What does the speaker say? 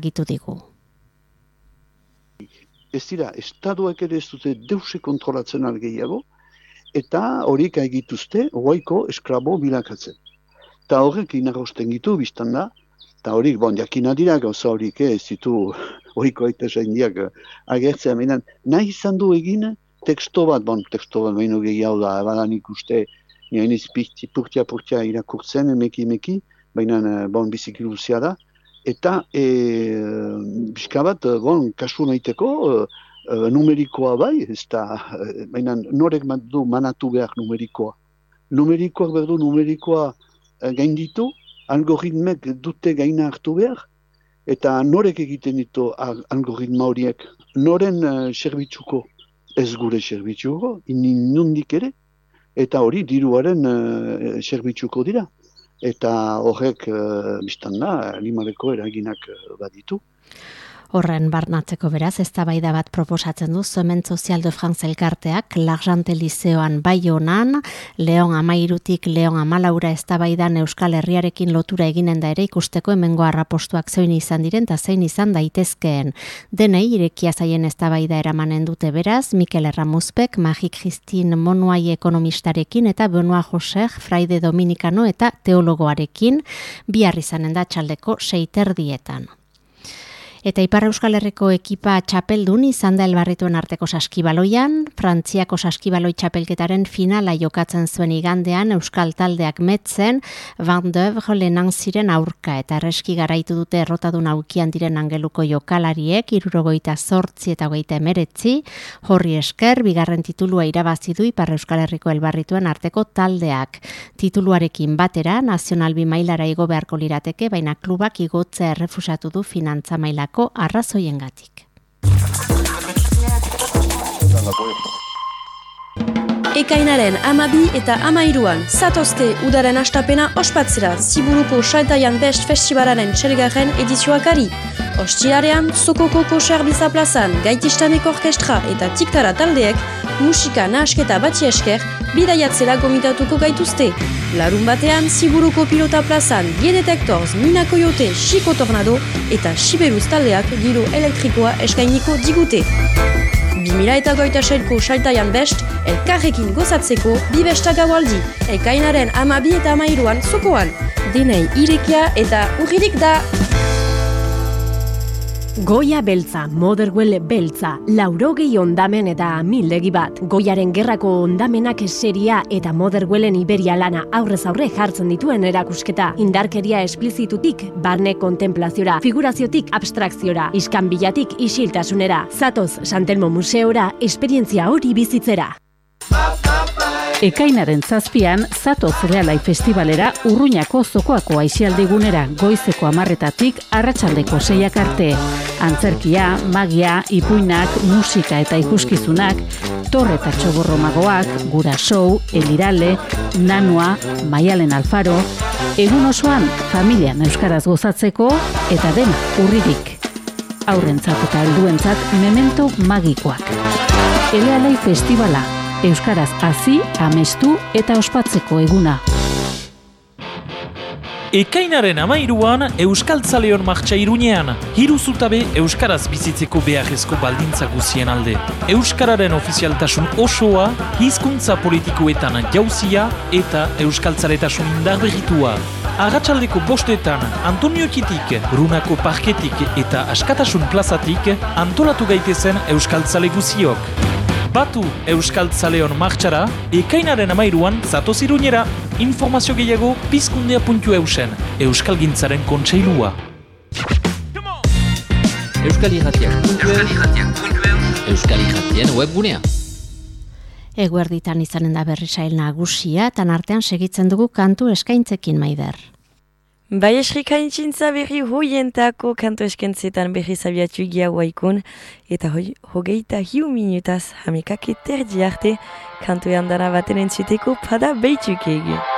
argitu digu. Ez dira, estadoak ere ez dute deuse kontrolatzen algeiago, eta horiek egituzte goiko esklabo bilakatzen. Eta horrek inarrosten gitu biztan da, eta horiek, jakina dira gauza horiek ez ditu goiko eta zaindiak agertzea. Nahi izan du egin teksto bat baino gehiago da, badan ikuste, nianiz purtia irakurtzen, emeki, baina biziki luzea da. Eta pixka bat, kasu nahiteko, numerikoa bai, ez da, baina norek du manatu behar numerikoa. Numerikoak berdu numerikoa gainditu, algoritmek dute gaina hartu behar, eta norek egiten ditu algoritma horiek, noren zerbitzuko, ez gure zerbitzuko, inundik ere, eta hori diruaren zerbitzuko dira. Eta horrek biztan da, animaleko eraginak baditu. Horren barnatzeko beraz, eztabaida bat proposatzen du Hemen Social de France elkarteak L'Argente Liceoan Baionan, Leon 13tik Leon 14 eztabaidan Euskal Herriarekin lotura eginen da ere ikusteko hemengo arrapostuak zein izan diren eta zein izan daitezkeen. Denei irekia zaien eztabaida eramanen dute beraz, Mikel Erramuzpek, Marie-Christine Monuai ekonomistarekin eta Benoit Joser, fraide dominikano eta teologoarekin, bihar izanen da txaldeko 6:30. Eta Ipar Euskal Herriko ekipa txapeldun izan da Elbarrituen arteko saskibaloian, Frantziako saskibaloi txapelketaren finala jokatzen zuen igandean Euskal taldeak Metzen, Van Dövre Lenanziren aurka eta erreski garaitu dute errotadun aukian diren angeluko jokalariek, 78 eta 29, horri esker, bigarren titulua irabazi du Ipar Euskal Herriko Elbarrituen arteko taldeak. Tituluarekin batera, nazional bi mailara igo beharko lirateke, baina klubak igotzea errefusatu du finantza mailako arrazoiengatik. Ekainaren 12 eta 13an zatozte udaren astapena ospatzera Ziburuko Saltaian Best Festivalaren txelgarren edizioakari. Ostilarean, Sokoko Koxar Biza plazan, Gaitistanek orkestra eta Tiktara taldeek musika nahasketa bati esker bidaiatzera gomitatuko gaituzte. Larun batean, Ziburuko Pilota plazan, Biedetektors, Nina Coyote, Chico Tornado eta Sibeluz taldeak giro elektrikoa eskainiko digute. 2026ko Saltaian Best, elkarrekin gozatzeko bi besta gaualdi, ekainaren 12 eta 13an zokoan. Denei irekia eta urririk da! Goia beltza, Motherwell beltza, 80 ondamen eta amildegi bat. Goiaren gerrako ondamenak seria eta Motherwellen Iberia lana aurrez aurre jartzen dituen erakusketa. Indarkeria esplizitutik, barne kontemplaziora, figuraziotik abstrakziora, iskanbilatik isiltasunera. Zatoz Santelmo Museora, esperientzia hori bizitzera. Ekainaren 7an, Zatoz Realai Festivalera Urruñako Zokoako aisialdigunera goizeko 10:00 arratsaldeko 6 arte. Antzerkia, magia, ipuinak, musika eta ikuskizunak, Torre eta Txoborro magoak, Gura Show, Elirale, Nanua, Maialen Alfaro, egun osoan familian euskaraz gozatzeko eta dena urririk. Aurrentzat eta helduentzat memento magikoak. Elealai Festivala, euskaraz hazi, amestu eta ospatzeko eguna. Ekainaren 13an Euskaltzaleon martxa Iruñean, 3 zutabe euskaraz bizitzeko beharrezko baldintza guzien alde. Euskararen ofizialtasun osoa, hizkuntza politikoetan jauzia eta euskaltzaletasun indarberritua. Arratsaldeko 5:00 Antonio Kitik, Brunako Parketik eta Askatasun plazatik antolatu gaitezen euskaltzale guziok. Batu Euskaltzaleon martxara, ekainaren 13an zatoz Iruñera. Informazio gehiago pizkundea.eusen, Euskalgintzaren kontseilua. Euskal Irratien webgunea. Eguerditan izanen da berri sail nagusia, tan artean segitzen dugu kantu eskaintzekin Maider. Bai esrikaintzintza berri hoientako kanto eskentzetan berri zabiatu giaguaikun, eta 21 minutaz hamekak eterdi arte kantoean dana baten entzuteko pada beituk egu.